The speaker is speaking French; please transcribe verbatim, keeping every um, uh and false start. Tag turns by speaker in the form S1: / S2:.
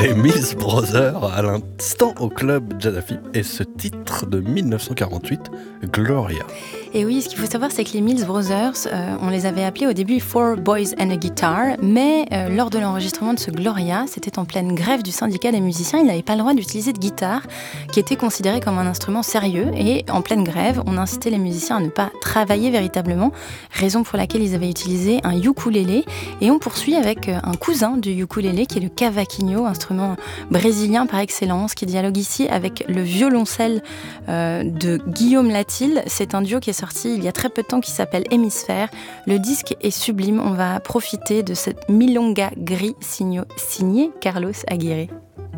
S1: Les Mills Brothers à l'instant au club Jazz F M et ce titre de dix-neuf cent quarante-huit, Gloria.
S2: Et oui, ce qu'il faut savoir, c'est que les Mills Brothers, euh, on les avait appelés au début Four Boys and a Guitar, mais euh, lors de l'enregistrement de ce Gloria, c'était en pleine grève du syndicat des musiciens, ils n'avaient pas le droit d'utiliser de guitare, qui était considérée comme un instrument sérieux, et en pleine grève, on incitait les musiciens à ne pas travailler véritablement, raison pour laquelle ils avaient utilisé un ukulélé, et on poursuit avec un cousin du ukulélé, qui est le cavaquinho, instrument brésilien par excellence, qui dialogue ici avec le violoncelle euh, de Guillaume Latil. C'est un duo qui est sorti il y a très peu de temps qui s'appelle Hémisphère. Le disque est sublime, on va profiter de cette milonga gris signo- signé Carlos Aguirre.